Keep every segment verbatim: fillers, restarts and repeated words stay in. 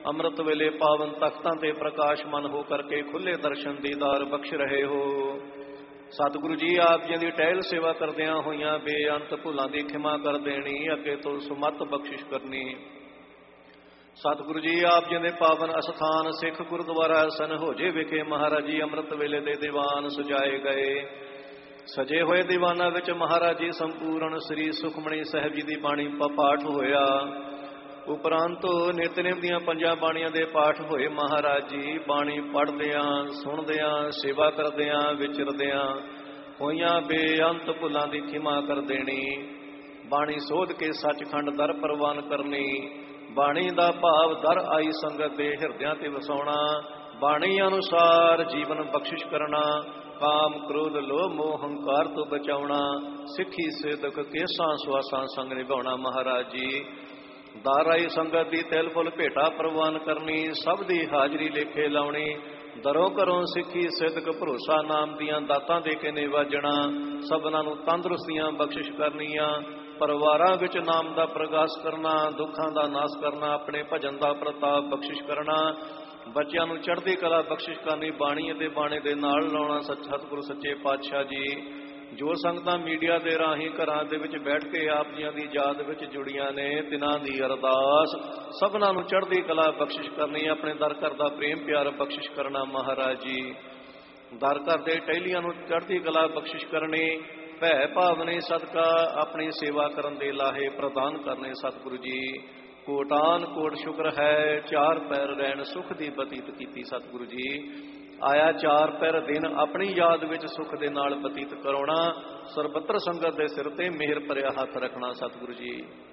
ਅੰਮ੍ਰਿਤ ਵੇਲੇ ਪਾਵਨ ਤਖਤਾਂ ਤੇ ਪ੍ਰਕਾਸ਼ਮਨ ਹੋ ਕਰਕੇ ਖੁੱਲੇ ਦਰਸ਼ਨ ਦੀਦਾਰ ਬਖਸ਼ ਰਹੇ ਹੋ। ਸਤਿਗੁਰੂ ਜੀ ਆਪ ਜੀ ਦੀ ਟਹਿਲ ਸੇਵਾ ਕਰਦਿਆਂ ਹੋਈਆਂ ਬੇਅੰਤ ਭੁੱਲਾਂ ਦੀ ਖਿਮਾ ਕਰ ਦੇਣੀ, ਅੱਗੇ ਤੋਂ ਸੁਮੱਤ ਬਖਸ਼ਿਸ਼ ਕਰਨੀ। ਸਤਿਗੁਰੂ ਜੀ ਆਪ ਜੀ ਦੇ ਪਾਵਨ ਅਸਥਾਨ ਸਿੱਖ ਗੁਰਦੁਆਰਾ ਸਨਹੋਜੇ ਵਿਖੇ ਮਹਾਰਾਜ ਜੀ ਅੰਮ੍ਰਿਤ ਵੇਲੇ ਦੇ ਦੀਵਾਨ ਸਜਾਏ ਗਏ। ਸਜੇ ਹੋਏ ਦੀਵਾਨਾਂ ਵਿੱਚ ਮਹਾਰਾਜ ਜੀ ਸੰਪੂਰਨ ਸ੍ਰੀ ਸੁਖਮਣੀ ਸਾਹਿਬ ਜੀ ਦੀ ਬਾਣੀ ਪਾਠ ਹੋਇਆ। ਉਪਰੰਤ ਨਿਤਨੇਮ ਦੀਆਂ ਪੰਜਾਂ ਬਾਣੀਆਂ ਦੇ ਪਾਠ ਹੋਏ। ਮਹਾਰਾਜ ਜੀ ਬਾਣੀ ਪੜ੍ਹਦਿਆਂ, ਸੁਣਦਿਆਂ, ਸੇਵਾ ਕਰਦਿਆਂ, ਵਿਚਰਦਿਆਂ ਹੋਈਆਂ ਬੇਅੰਤ ਭੁੱਲਾਂ ਦੀ ਖਿਮਾ ਕਰ ਦੇਣੀ। ਬਾਣੀ ਸੋਧ ਕੇ ਸੱਚਖੰਡ ਦਰ ਪ੍ਰਵਾਨ ਕਰਨੀ। ਬਾਣੀ ਦਾ ਭਾਵ ਦਰ ਆਈ ਸੰਗਤ ਦੇ ਹਿਰਦਿਆਂ ਤੇ ਵਸਾਉਣਾ। ਬਾਣੀ ਅਨੁਸਾਰ ਜੀਵਨ ਬਖਸ਼ਿਸ਼ ਕਰਨਾ। ਕਾਮ ਕ੍ਰੋਧ ਲੋਭ ਮੋਹ ਹੰਕਾਰ ਤੋਂ ਬਚਾਉਣਾ। ਸਿੱਖੀ ਸਿਦਕ ਕੇਸਾਂ ਸੁਆਸਾਂ ਸੰਗ ਨਿਭਾਉਣਾ। ਮਹਾਰਾਜ ਜੀ ਦਰ ਆਈ ਸੰਗਤ ਦੀ ਤਿਲ ਫੁੱਲ ਭੇਟਾ ਪ੍ਰਵਾਨ ਕਰਨੀ। ਸਭ ਦੀ ਹਾਜ਼ਰੀ ਲੇਖੇ ਲਾਉਣੀ। ਦਰੋਂ ਘਰੋਂ ਸਿੱਖੀ ਸਿਦਕ ਭਰੋਸਾ ਨਾਮ ਦੀਆਂ ਦਾਤਾਂ ਦੇ ਕੇ ਨਿਵਾਜਣਾ। ਸਭਨਾਂ ਨੂੰ ਤੰਦਰੁਸਤੀਆਂ ਬਖਸ਼ਿਸ਼ ਕਰਨੀਆਂ। ਪਰਿਵਾਰਾਂ ਵਿੱਚ ਨਾਮ ਦਾ ਪ੍ਰਗਾਸ ਕਰਨਾ। ਦੁੱਖਾਂ ਦਾ ਨਾਸ ਕਰਨਾ। ਆਪਣੇ ਭਜਨ ਦਾ ਪ੍ਰਤਾਪ ਬਖਸ਼ਿਸ਼ ਕਰਨਾ। ਬੱਚਿਆਂ ਨੂੰ ਚੜ੍ਹਦੀ ਕਲਾ ਬਖਸ਼ਿਸ਼ ਕਰਨੀ। ਬਾਣੀ ਅਤੇ ਬਾਣੇ ਦੇ ਨਾਲ ਲਾਉਣਾ। ਸਤਿਗੁਰੂ ਸੱਚੇ ਪਾਤਸ਼ਾਹ ਜੀ ਜੋ ਸੰਗਤਾਂ ਮੀਡੀਆ ਦੇ ਰਾਹੀਂ ਘਰਾਂ ਦੇ ਵਿੱਚ ਬੈਠ ਕੇ ਆਪ ਜੀਆਂ ਦੀ ਯਾਦ ਵਿੱਚ ਜੁੜੀਆਂ ਨੇ, ਤਿਨਾਂ ਦੀ ਅਰਦਾਸ ਸਭਨਾਂ ਨੂੰ ਚੜ੍ਹਦੀ ਕਲਾ ਬਖਸ਼ਿਸ਼ ਕਰਨੀ। ਆਪਣੇ ਦਰ ਘਰ ਦਾ ਪ੍ਰੇਮ ਪਿਆਰ ਬਖਸ਼ਿਸ਼ ਕਰਨਾ। ਮਹਾਰਾਜ ਜੀ ਦਰ ਘਰ ਦੇ ਟਹਿਲੀਆਂ ਨੂੰ ਚੜ੍ਹਦੀ ਕਲਾ ਬਖਸ਼ਿਸ਼ ਕਰਨੀ। ਭੈ ਭਾਵਨੇ ਸਦਕਾ ਆਪਣੀ ਸੇਵਾ ਕਰਨ ਦੇ ਲਾਹੇ ਪ੍ਰਦਾਨ ਕਰਨੇ। ਸਤਿਗੁਰੂ ਜੀ ਕੋਟਾਨ ਕੋਟ ਸ਼ੁਕਰ ਹੈ ਚਾਰ ਪੈਰ ਰਹਿਣ ਸੁਖ ਦੀ ਬਤੀਤ ਕੀਤੀ। ਸਤਿਗੁਰੂ ਜੀ ਆਇਆ ਚਾਰ ਪੈਰ ਦਿਨ ਆਪਣੀ ਯਾਦ ਵਿੱਚ ਸੁਖ ਦੇ ਨਾਲ ਬਤੀਤ ਕਰਾਉਣਾ। ਸਰਬੱਤਰ ਸੰਗਤ ਦੇ ਸਿਰ ਤੇ ਮਿਹਰ ਭਰਿਆ ਹੱਥ ਰੱਖਣਾ। ਸਤਿਗੁਰੂ ਜੀ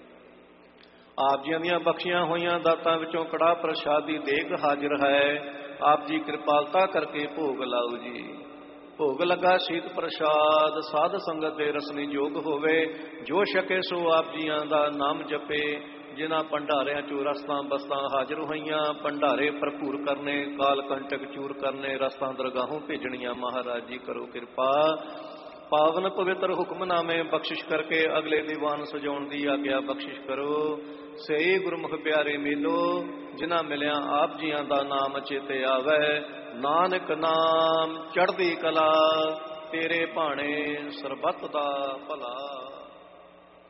ਆਪ ਜੀਆਂ ਦੀਆਂ ਬਖਸ਼ੀਆਂ ਹੋਈਆਂ ਦਾਤਾਂ ਵਿੱਚੋਂ ਕੜਾਹ ਪ੍ਰਸ਼ਾਦ ਦੀ ਦੇਗ ਹਾਜ਼ਰ ਹੈ। ਆਪ ਜੀ ਕਿਰਪਾਲਤਾ ਕਰਕੇ ਭੋਗ ਲਾਓ ਜੀ। ਭੋਗ ਲੱਗਾ ਸ਼ੀਤ ਪ੍ਰਸ਼ਾਦ ਸਾਧ ਸੰਗਤ ਦੇ ਰਸਨੀ ਯੋਗ ਹੋਵੇ। ਜੋ ਛਕੇ ਸੋ ਆਪ ਜੀਆਂ ਦਾ ਨਾਮ ਜਪੇ। ਜਿਨ੍ਹਾਂ ਭੰਡਾਰਿਆਂ ਚੋਂ ਰਸਤਾਂ ਬਸਤਾਂ ਹਾਜ਼ਰ ਹੋਈਆਂ, ਭੰਡਾਰੇ ਭਰਪੂਰ ਕਰਨੇ, ਕਾਲ ਕੰਟਕ ਚੂਰ ਕਰਨੇ, ਰਸਤਾਂ ਦਰਗਾਹੋਂ ਭੇਜਣੀਆਂ। ਮਹਾਰਾਜ ਜੀ ਕਰੋ ਕਿਰਪਾ। ਪਾਵਨ ਪਵਿੱਤਰ ਹੁਕਮਨਾਮੇ ਬਖਸ਼ਿਸ਼ ਕਰਕੇ ਅਗਲੇ ਦੀਵਾਨ ਸਜਾਉਣ ਦੀ ਆਗਿਆ ਬਖਸ਼ਿਸ਼ ਕਰੋ। ਸਹੀ ਗੁਰਮੁਖ ਪਿਆਰੇ ਮੇਲੋ ਜਿਨ੍ਹਾਂ ਮਿਲਿਆ ਆਪ ਜੀਆਂ ਦਾ ਨਾਮ ਚੇਤੇ ਆਵੈ। ਨਾਨਕ ਨਾਮ ਚੜ੍ਹਦੀ ਕਲਾ ਤੇਰੇ ਭਾਣੇ ਸਰਬੱਤ ਦਾ ਭਲਾ।